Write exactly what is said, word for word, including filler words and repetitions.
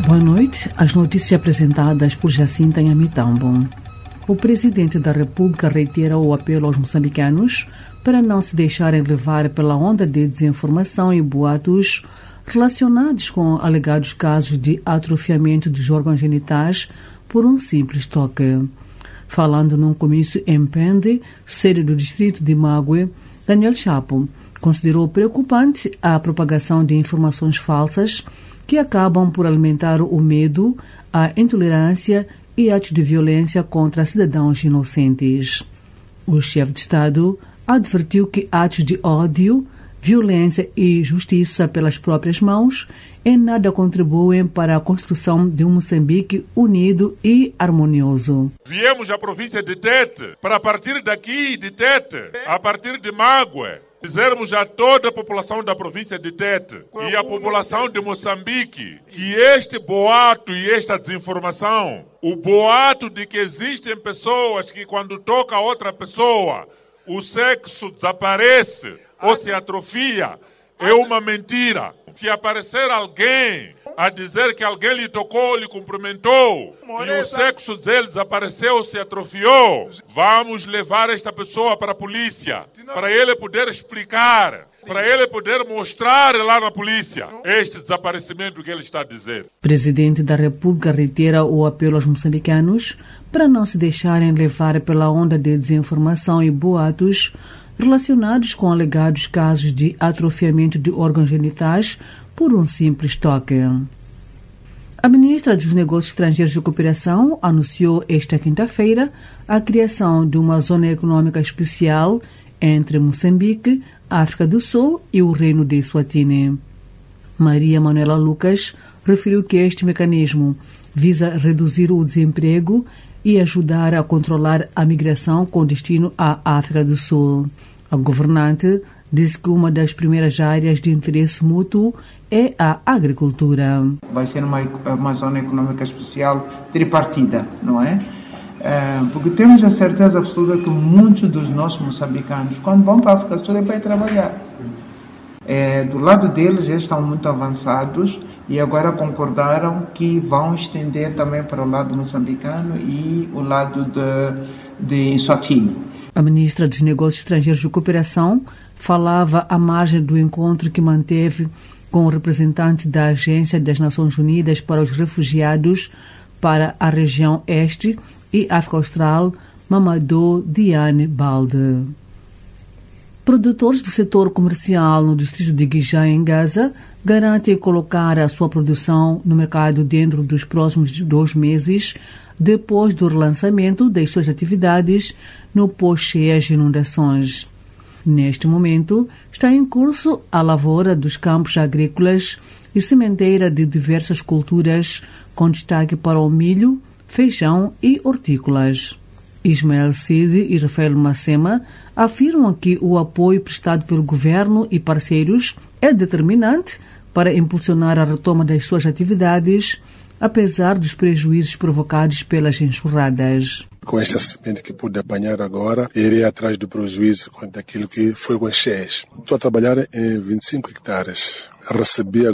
Boa noite. As notícias apresentadas por Jacinta Nhamitambo. O presidente da República reitera o apelo aos moçambicanos para não se deixarem levar pela onda de desinformação e boatos relacionados com alegados casos de atrofiamento dos órgãos genitais por um simples toque. Falando num comício em Pende, sede do distrito de Mague, Daniel Chapo considerou preocupante a propagação de informações falsas que acabam por alimentar o medo, a intolerância e atos de violência contra cidadãos inocentes. O chefe de Estado advertiu que atos de ódio, violência e justiça pelas próprias mãos em nada contribuem para a construção de um Moçambique unido e harmonioso. Viemos à província de Tete, para a partir daqui de Tete, a partir de Mague, dizermos a toda a população da província de Tete e a população de Moçambique que este boato e esta desinformação, o boato de que existem pessoas que quando toca a outra pessoa, o sexo desaparece ou se atrofia, é uma mentira. Se aparecer alguém a dizer que alguém lhe tocou, lhe cumprimentou e o sexo dele desapareceu ou se atrofiou, vamos levar esta pessoa para a polícia, para ele poder explicar, para ele poder mostrar lá na polícia este desaparecimento que ele está a dizer. O presidente da República reitera o apelo aos moçambicanos para não se deixarem levar pela onda de desinformação e boatos relacionados com alegados casos de atrofiamento de órgãos genitais por um simples toque. A ministra dos Negócios Estrangeiros e Cooperação anunciou esta quinta-feira a criação de uma zona econômica especial entre Moçambique, África do Sul e o Reino de Eswatini. Maria Manuela Lucas referiu que este mecanismo visa reduzir o desemprego e ajudar a controlar a migração com destino à África do Sul. A governante disse que uma das primeiras áreas de interesse mútuo é a agricultura. Vai ser uma, uma zona econômica especial tripartida, não é? Porque temos a certeza absoluta que muitos dos nossos moçambicanos, quando vão para a África do Sul, é para ir trabalhar. É, do lado deles, já estão muito avançados e agora concordaram que vão estender também para o lado moçambicano e o lado de, de Eswatini. A ministra dos Negócios Estrangeiros e Cooperação falava à margem do encontro que manteve com o representante da Agência das Nações Unidas para os Refugiados para a região Este e África Austral, Mamadou Diane Balde. Produtores do setor comercial no distrito de Guijá, em Gaza, garantem colocar a sua produção no mercado dentro dos próximos dois meses, depois do relançamento das suas atividades no pós-cheias inundações. Neste momento, está em curso a lavoura dos campos agrícolas e sementeira de diversas culturas, com destaque para o milho, feijão e hortícolas. Ismael Cid e Rafael Macema afirmam que o apoio prestado pelo governo e parceiros é determinante para impulsionar a retoma das suas atividades, apesar dos prejuízos provocados pelas enxurradas. Com esta semente que pude apanhar agora, irei atrás do prejuízo quanto àquilo que foi com as cheias. Estou a trabalhar em vinte e cinco hectares. Recebi